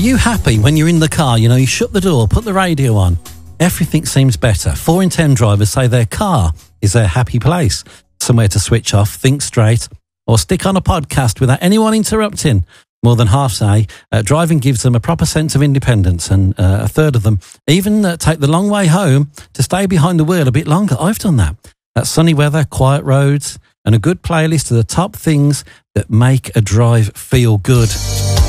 you happy when you're in the car? You know, you shut the door, put the radio on. Everything seems better. 4 in 10 drivers say their car is their happy place. Somewhere to switch off, think straight, or stick on a podcast without anyone interrupting. More than half say driving gives them a proper sense of independence, and a third of them even take the long way home to stay behind the wheel a bit longer. I've done that. Sunny weather, quiet roads, and a good playlist of the top things that make a drive feel good.